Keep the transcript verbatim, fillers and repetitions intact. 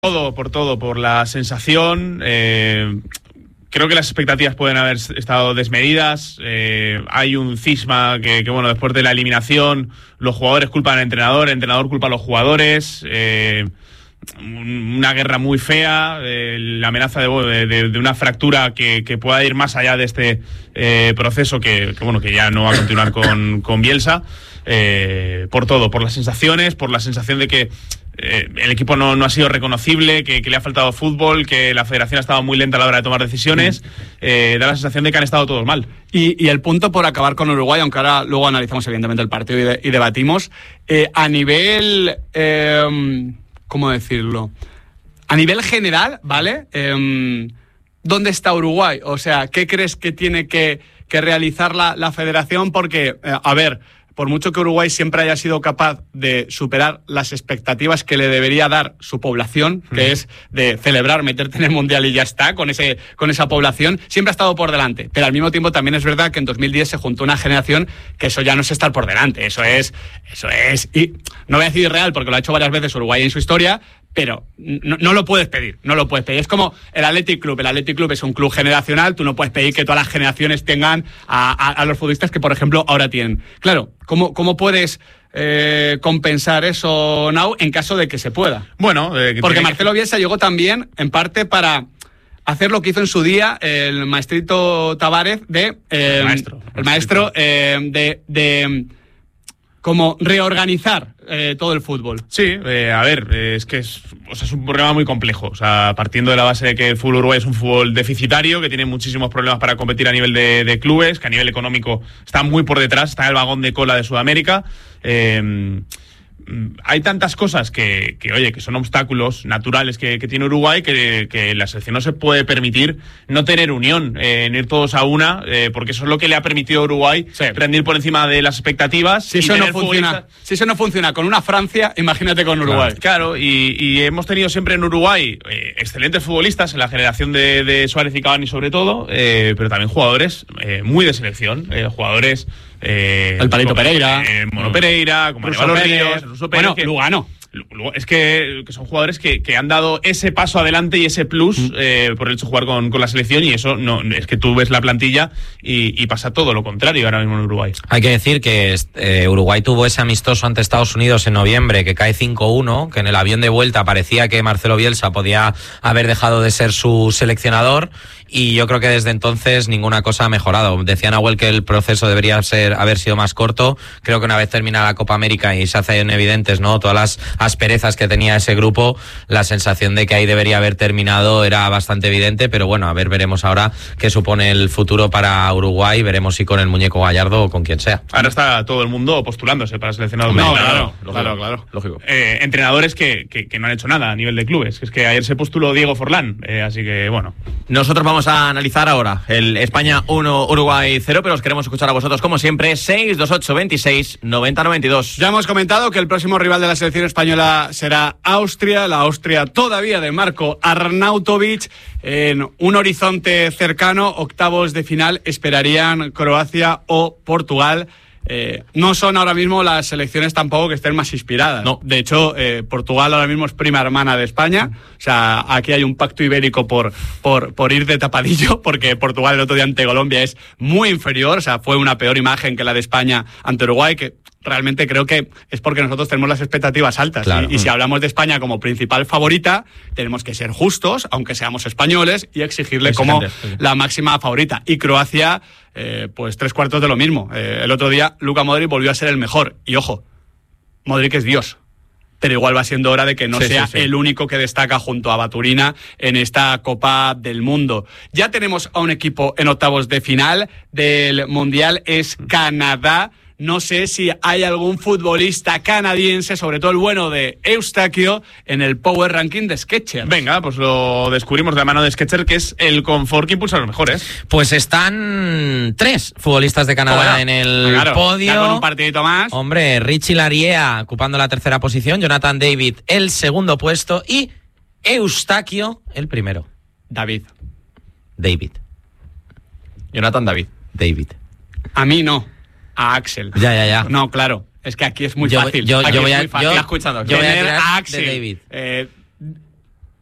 Todo, por todo, por la sensación. Eh, creo que las expectativas pueden haber estado desmedidas. Eh, hay un cisma que, que, bueno, después de la eliminación, los jugadores culpan al entrenador, el entrenador culpa a los jugadores. Eh, una guerra muy fea, eh, la amenaza de, de, de una fractura que, que pueda ir más allá de este eh, proceso que, que, bueno, que ya no va a continuar con, con Bielsa. Eh, por todo, por las sensaciones, por la sensación de que eh, el equipo no, no ha sido reconocible, que, que le ha faltado fútbol, que la federación ha estado muy lenta a la hora de tomar decisiones. Eh, da la sensación de que han estado todos mal. Y, y el punto por acabar con Uruguay, aunque ahora luego analizamos evidentemente el partido y, de, y debatimos, eh, a nivel, eh, ¿cómo decirlo? A nivel general, ¿vale? Eh, ¿Dónde está Uruguay? O sea, ¿qué crees que tiene que, que realizar la, la federación? Porque, eh, a ver, por mucho que Uruguay siempre haya sido capaz de superar las expectativas que le debería dar su población, que mm. es de celebrar, meterte en el Mundial y ya está, con ese con esa población, siempre ha estado por delante. Pero al mismo tiempo también es verdad que en dos mil diez se juntó una generación que eso ya no es estar por delante, eso es, eso es, y no voy a decir irreal porque lo ha hecho varias veces Uruguay en su historia, pero no, no lo puedes pedir, no lo puedes pedir. Es como el Athletic Club, el Athletic Club es un club generacional, tú no puedes pedir que todas las generaciones tengan a, a, a los futbolistas que, por ejemplo, ahora tienen. Claro, ¿cómo, cómo puedes eh, compensar eso, Nau, en caso de que se pueda? Bueno, eh, que porque Marcelo Bielsa llegó también, en parte, para hacer lo que hizo en su día el maestrito Tavares de... Eh, el maestro. El maestro eh, de... de como reorganizar eh, todo el fútbol. Sí, eh, a ver, eh, es que es, o sea, es un problema muy complejo. O sea, partiendo de la base de que el fútbol uruguayo es un fútbol deficitario, que tiene muchísimos problemas para competir a nivel de, de clubes, que a nivel económico está muy por detrás, está en el vagón de cola de Sudamérica. Eh, hay tantas cosas que, que, oye, que son obstáculos naturales que, que tiene Uruguay que, que la selección no se puede permitir no tener unión, eh, en ir todos a una, eh, porque eso es lo que le ha permitido a Uruguay sí. rendir por encima de las expectativas. Si eso no funciona, si eso no funciona con una Francia, imagínate con Uruguay. Claro, claro y, y hemos tenido siempre en Uruguay eh, excelentes futbolistas, en la generación de, de Suárez y Cavani sobre todo, eh, pero también jugadores eh, muy de selección, eh, jugadores... Eh, el Palito como, Pereira, eh, Mono Pereira, como Russo Ríos, Russo Pérez, bueno, que, Lugano. Es que, que son jugadores que, que han dado ese paso adelante y ese plus mm. eh, por el hecho de jugar con, con la selección, y eso no es que tú ves la plantilla y, y pasa todo lo contrario ahora mismo en Uruguay. Hay que decir que eh, Uruguay tuvo ese amistoso ante Estados Unidos en noviembre que cae cinco uno, que en el avión de vuelta parecía que Marcelo Bielsa podía haber dejado de ser su seleccionador, y yo creo que desde entonces ninguna cosa ha mejorado. Decía Nahuel que el proceso debería ser haber sido más corto. Creo que una vez termina la Copa América y se hacen evidentes, ¿no?, todas las asperezas que tenía ese grupo, la sensación de que ahí debería haber terminado era bastante evidente, pero bueno, a ver, veremos ahora qué supone el futuro para Uruguay, veremos si con el muñeco Gallardo o con quien sea. Ahora está todo el mundo postulándose para seleccionar. No, claro, claro, claro, claro, lógico. Eh, entrenadores que, que, que no han hecho nada a nivel de clubes. Es que ayer se postuló Diego Forlán, eh, así que bueno. Nosotros vamos a analizar ahora el España uno, Uruguay cero, pero os queremos escuchar a vosotros como siempre. Seis dos ocho veintiséis noventa noventa y dos. Ya hemos comentado que el próximo rival de la selección española será Austria, la Austria todavía de Marko Arnautovic. En un horizonte cercano, octavos de final, esperarían Croacia o Portugal. Eh, no son ahora mismo las selecciones tampoco que estén más inspiradas. No. De hecho, eh, Portugal ahora mismo es prima hermana de España. O sea, aquí hay un pacto ibérico por, por, por ir de tapadillo, porque Portugal el otro día ante Colombia es muy inferior. O sea, fue una peor imagen que la de España ante Uruguay, que realmente creo que es porque nosotros tenemos las expectativas altas. Claro. Y, y si hablamos de España como principal favorita, tenemos que ser justos, aunque seamos españoles, y exigirle como la máxima favorita. Y Croacia, eh, pues tres cuartos de lo mismo. Eh, el otro día Luka Modric volvió a ser el mejor. Y ojo, Modric es Dios. Pero igual va siendo hora de que no sí, sea sí, sí. el único que destaca junto a Baturina en esta Copa del Mundo. Ya tenemos a un equipo en octavos de final del Mundial, es Canadá. No sé si hay algún futbolista canadiense, sobre todo el bueno de Eustaquio, en el Power Ranking de Skechers. Venga, pues lo descubrimos de la mano de Skechers, que es el confort que impulsa a los mejores. Pues están tres futbolistas de Canadá bueno, en el claro, podio. Ya con un partidito más. Hombre, Richie Lariea ocupando la tercera posición, Jonathan David el segundo puesto y Eustaquio el primero. David. David. Jonathan David. David. A mí no. A Axel. Ya, ya, ya. No, claro. Es que aquí es muy yo, fácil. Yo, aquí yo es voy a, muy fácil. Yo, escuchando. yo voy a tirar a Axel. de David. Eh,